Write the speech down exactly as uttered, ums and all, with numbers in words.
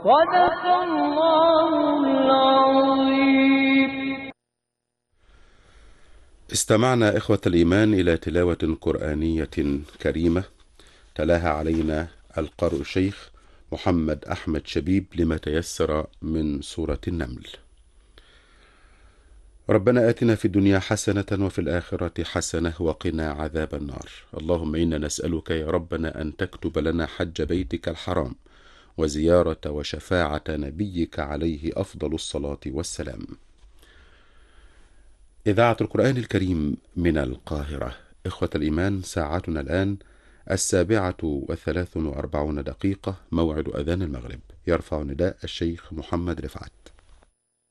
صدق الله العظيم. استمعنا إخوة الإيمان إلى تلاوة قرآنية كريمة تلاها علينا القارئ الشيخ محمد أحمد شبيب لما تيسر من سورة النمل. ربنا آتنا في الدنيا حسنة وفي الآخرة حسنة وقنا عذاب النار. اللهم إنا نسألك يا ربنا أن تكتب لنا حج بيتك الحرام وزيارة وشفاعة نبيك عليه أفضل الصلاة والسلام. إذاعة القرآن الكريم من القاهرة. إخوة الإيمان، ساعتنا الآن السابعة وثلاث وأربعون دقيقة، موعد أذان المغرب. يرفع نداء الشيخ محمد رفعت.